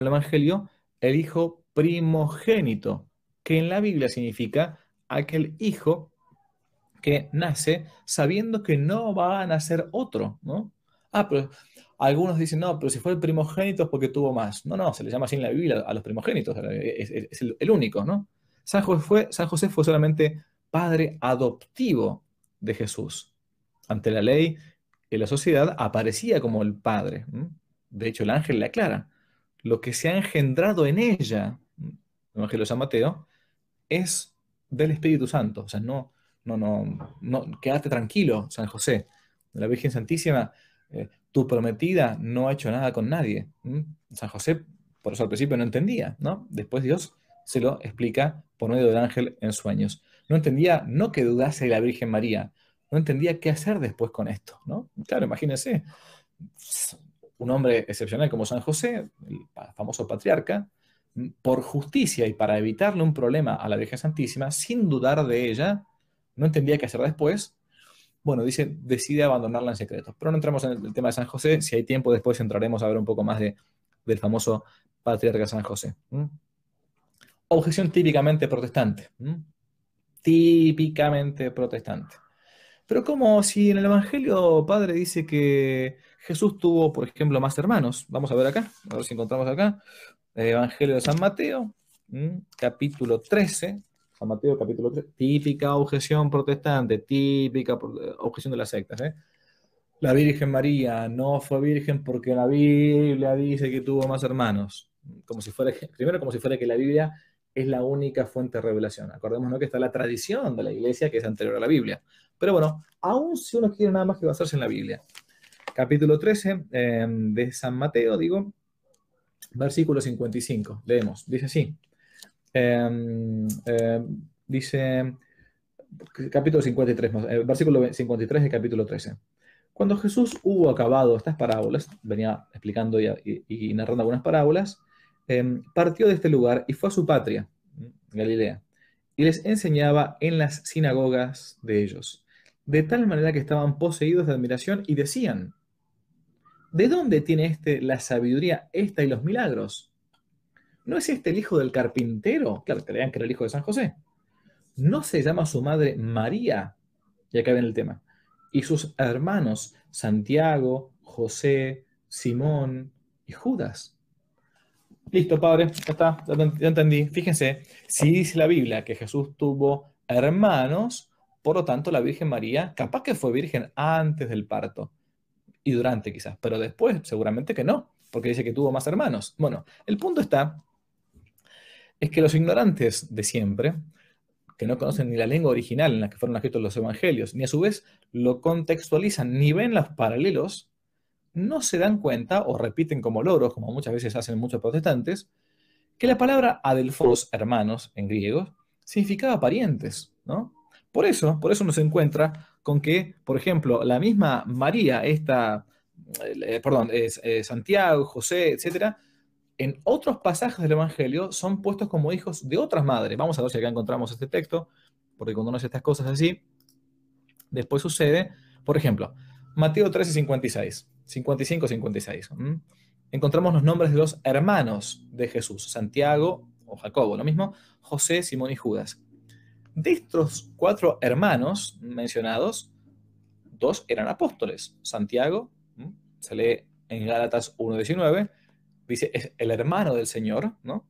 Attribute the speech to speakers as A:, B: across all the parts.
A: el Evangelio el hijo primogénito, que en la Biblia significa aquel hijo que nace sabiendo que no va a nacer otro, ¿no? Ah, pero algunos dicen, no, pero si fue el primogénito es porque tuvo más. No, no, se le llama así en la Biblia a los primogénitos, es el único, ¿no? San José fue solamente padre adoptivo de Jesús. Ante la ley y la sociedad aparecía como el padre. ¿M? De hecho, el ángel le aclara, lo que se ha engendrado en ella, el Evangelio de San Mateo, es del Espíritu Santo. O sea, quédate tranquilo, San José. La Virgen Santísima, tu prometida, no ha hecho nada con nadie. ¿Mm? San José, por eso al principio no entendía, ¿no? Después Dios se lo explica por medio del ángel en sueños. No entendía, no que dudase de la Virgen María, no entendía qué hacer después con esto, ¿no? Claro, imagínense, un hombre excepcional como San José, el famoso patriarca, por justicia y para evitarle un problema a la Virgen Santísima, sin dudar de ella, no entendía qué hacer después. Bueno, dice, decide abandonarla en secreto. Pero no entramos en el tema de San José. Si hay tiempo, después entraremos a ver un poco más del famoso patriarca San José. ¿Mm? Objeción típicamente protestante. ¿Mm? Típicamente protestante. Pero como si en el Evangelio Padre dice que Jesús tuvo, por ejemplo, más hermanos. Vamos a ver acá, a ver si encontramos acá. Evangelio de San Mateo, capítulo 13. San Mateo, capítulo 13. Típica objeción protestante, típica objeción de las sectas. La Virgen María no fue virgen porque la Biblia dice que tuvo más hermanos. Como si fuera, primero, como si fuera que la Biblia es la única fuente de revelación. Acordémonos que está la tradición de la iglesia que es anterior a la Biblia. Pero bueno, aún si uno quiere nada más que basarse en la Biblia. Capítulo 13 de San Mateo, digo, versículo 55. Leemos. Dice así. Dice, capítulo 53, versículo 53 de capítulo 13. Cuando Jesús hubo acabado estas parábolas, venía explicando y narrando algunas parábolas, partió de este lugar y fue a su patria, Galilea, y les enseñaba en las sinagogas de ellos, de tal manera que estaban poseídos de admiración y decían, ¿de dónde tiene este la sabiduría esta y los milagros? ¿No es este el hijo del carpintero? Claro, creían que era el hijo de San José. ¿No se llama su madre María? Y acá viene el tema. Y sus hermanos Santiago, José, Simón y Judas. Listo, padre, ya está, ya entendí. Fíjense, si dice la Biblia que Jesús tuvo hermanos, por lo tanto la Virgen María, capaz que fue virgen antes del parto y durante quizás, pero después seguramente que no, porque dice que tuvo más hermanos. Bueno, el punto está, es que los ignorantes de siempre que no conocen ni la lengua original en la que fueron escritos los evangelios, ni a su vez lo contextualizan, ni ven los paralelos, no se dan cuenta o repiten como loros, como muchas veces hacen muchos protestantes, que la palabra adelphos, hermanos, en griego, significaba parientes, ¿no? Por eso uno se encuentra con que, por ejemplo, la misma María, perdón, Santiago, José, etcétera, en otros pasajes del Evangelio son puestos como hijos de otras madres. Vamos a ver si acá encontramos este texto, porque cuando uno hace estas cosas así, después sucede, por ejemplo, Mateo 13, 56, 55, 56. Encontramos los nombres de los hermanos de Jesús, Santiago o Jacobo, lo mismo, José, Simón y Judas. De estos cuatro hermanos mencionados, dos eran apóstoles. Santiago, se lee en Gálatas 1:19, dice, es el hermano del Señor, ¿no?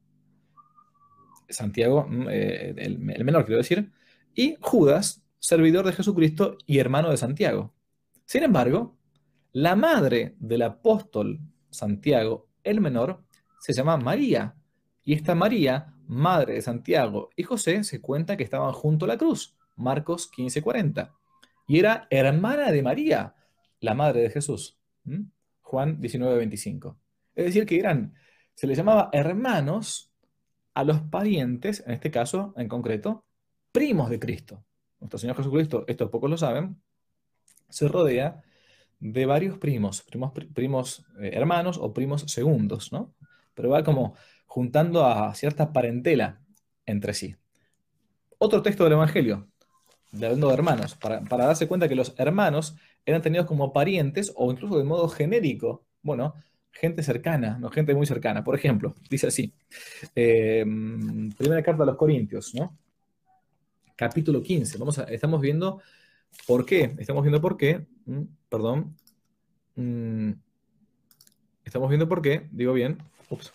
A: Santiago, el menor, quiero decir, y Judas, servidor de Jesucristo y hermano de Santiago. Sin embargo, la madre del apóstol Santiago, el menor, se llama María. Y esta María, madre de Santiago y José, se cuenta que estaban junto a la cruz, Marcos 15:40. Y era hermana de María, la madre de Jesús. ¿Mm? Juan 19:25. Es decir, que se les llamaba hermanos a los parientes, en este caso en concreto, primos de Cristo. Nuestro Señor Jesucristo, esto pocos lo saben, se rodea de varios primos hermanos o primos segundos, ¿no? Pero va como juntando a cierta parentela entre sí. Otro texto del Evangelio, hablando de hermanos, para darse cuenta que los hermanos eran tenidos como parientes o incluso de modo genérico. Bueno, gente cercana, no gente muy cercana. Por ejemplo, dice así, primera carta a los Corintios, ¿no? Capítulo 15. Estamos viendo por qué. Estamos viendo por qué. Perdón. mm, Estamos viendo por qué. Digo bien. Ups.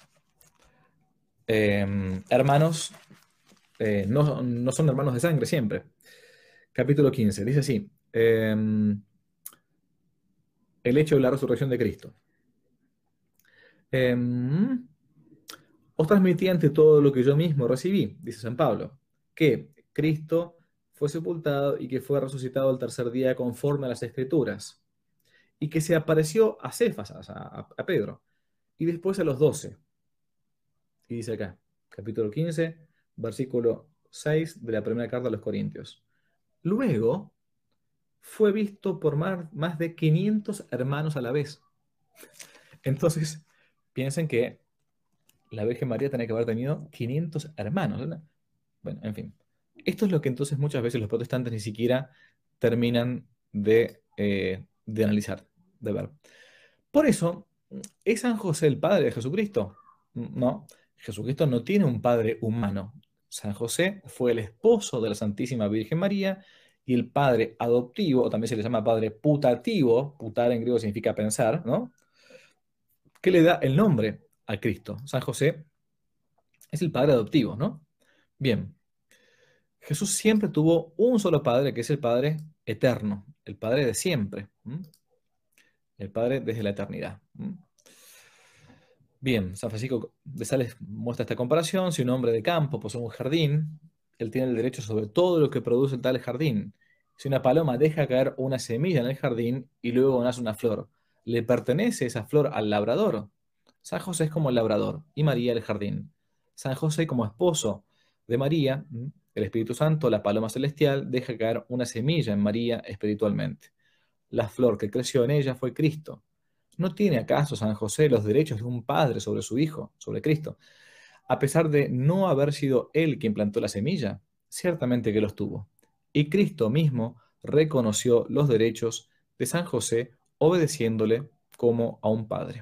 A: Hermanos, no son hermanos de sangre siempre. Capítulo 15. Dice así. El hecho de la resurrección de Cristo. Em, Os transmití ante todo lo que yo mismo recibí, dice San Pablo, que Cristo fue sepultado y que fue resucitado el tercer día conforme a las Escrituras, y que se apareció a Cefas, a Pedro, y después a los 12. Y dice acá, capítulo 15, versículo 6 de la primera carta a los Corintios. Luego fue visto por más de 500 hermanos a la vez. Entonces, piensen que la Virgen María tenía que haber tenido 500 hermanos, ¿no? Bueno, en fin. Esto es lo que entonces muchas veces los protestantes ni siquiera terminan de analizar, de ver. Por eso, ¿es San José el padre de Jesucristo? No, Jesucristo no tiene un padre humano. San José fue el esposo de la Santísima Virgen María y el padre adoptivo, o también se le llama padre putativo, putar en griego significa pensar, ¿no? Que le da el nombre a Cristo. San José es el padre adoptivo, ¿no? Bien, Jesús siempre tuvo un solo padre, que es el Padre eterno, el Padre de siempre, el Padre desde la eternidad. Bien, San Francisco de Sales muestra esta comparación. Si un hombre de campo posee un jardín, él tiene el derecho sobre todo lo que produce tal jardín. Si una paloma deja caer una semilla en el jardín y luego nace una flor, ¿le pertenece esa flor al labrador? San José es como el labrador y María el jardín. San José como esposo de María, el Espíritu Santo, la paloma celestial, deja caer una semilla en María espiritualmente. La flor que creció en ella fue Cristo. ¿No tiene acaso San José los derechos de un padre sobre su hijo, sobre Cristo? A pesar de no haber sido él quien plantó la semilla, ciertamente que los tuvo. Y Cristo mismo reconoció los derechos de San José obedeciéndole como a un padre.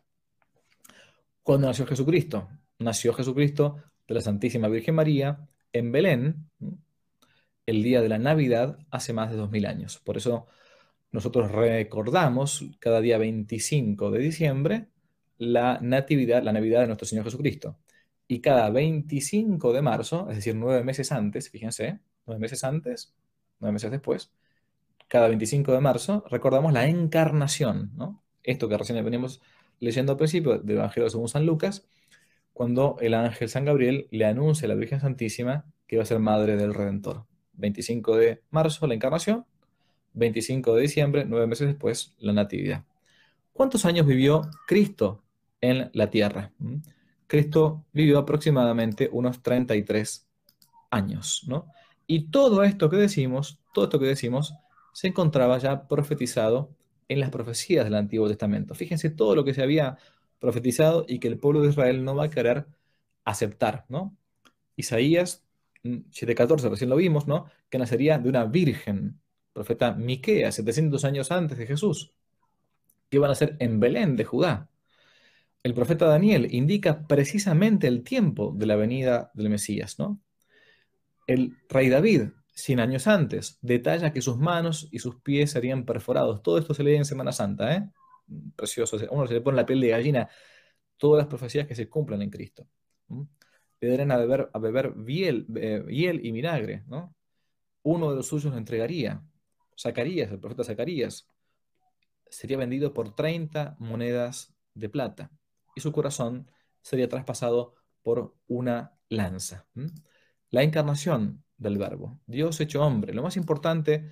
A: ¿Cuándo nació Jesucristo? Nació Jesucristo de la Santísima Virgen María en Belén, el día de la Navidad, hace más de 2000 años. Por eso nosotros recordamos cada día 25 de diciembre la Natividad, la Navidad de nuestro Señor Jesucristo. Y cada 25 de marzo, es decir, 9 meses antes, fíjense, 9 meses antes, 9 meses después, cada 25 de marzo recordamos la encarnación, ¿no? Esto que recién venimos leyendo al principio del Evangelio según San Lucas, cuando el ángel San Gabriel le anuncia a la Virgen Santísima que va a ser madre del Redentor. 25 de marzo, la encarnación, 25 de diciembre, 9 meses después, la Natividad. ¿Cuántos años vivió Cristo en la tierra? Cristo vivió aproximadamente unos 33 años, ¿no? Y todo esto que decimos, se encontraba ya profetizado en las profecías del Antiguo Testamento. Fíjense todo lo que se había profetizado y que el pueblo de Israel no va a querer aceptar, ¿no? Isaías 7:14, recién lo vimos, ¿no? Que nacería de una virgen, profeta Miqueas, 700 años antes de Jesús, que iban a ser en Belén de Judá. El profeta Daniel indica precisamente el tiempo de la venida del Mesías, ¿no? El rey David, 100 años antes, detalla que sus manos y sus pies serían perforados. Todo esto se lee en Semana Santa, ¿eh? Precioso. Uno se le pone la piel de gallina. Todas las profecías que se cumplan en Cristo. Le darán a beber hiel y vinagre, ¿no? Uno de los suyos lo entregaría. Zacarías, el profeta Zacarías, sería vendido por 30 monedas de plata y su corazón sería traspasado por una lanza. La encarnación del Verbo, Dios hecho hombre. Lo más importante,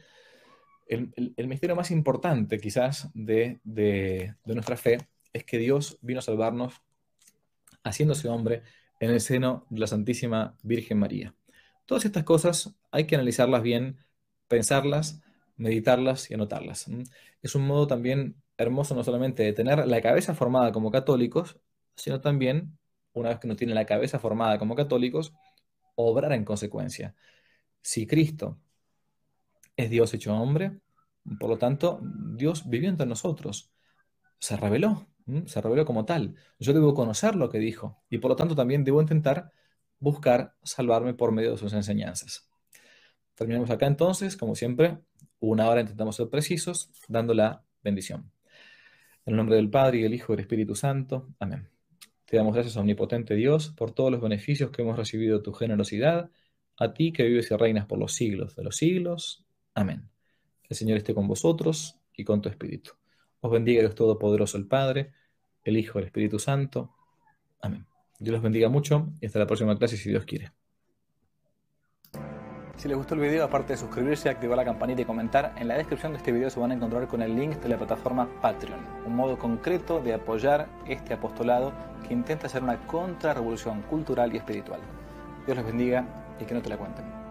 A: el misterio más importante quizás de nuestra fe es que Dios vino a salvarnos haciéndose hombre en el seno de la Santísima Virgen María. Todas estas cosas hay que analizarlas bien, pensarlas, meditarlas y anotarlas. Es un modo también hermoso no solamente de tener la cabeza formada como católicos, sino también, una vez que uno tiene la cabeza formada como católicos, obrar en consecuencia. Si Cristo es Dios hecho hombre, por lo tanto, Dios vivió entre nosotros, se reveló, Se reveló como tal. Yo debo conocer lo que dijo y por lo tanto también debo intentar buscar salvarme por medio de sus enseñanzas. Terminamos acá entonces, como siempre, una hora intentamos ser precisos, dando la bendición. En el nombre del Padre, y del Hijo y del Espíritu Santo. Amén. Te damos gracias, omnipotente Dios, por todos los beneficios que hemos recibido de tu generosidad, a ti que vives y reinas por los siglos de los siglos. Amén. El Señor esté con vosotros y con tu espíritu. Os bendiga Dios Todopoderoso, el Padre, el Hijo y el Espíritu Santo. Amén. Dios los bendiga mucho y hasta la próxima clase si Dios quiere. Si les gustó el video, aparte de suscribirse, activar la campanita y comentar, en la descripción de este video se van a encontrar con el link de la plataforma Patreon, un modo concreto de apoyar este apostolado que intenta hacer una contrarrevolución cultural y espiritual. Dios los bendiga y que no te la cuenten.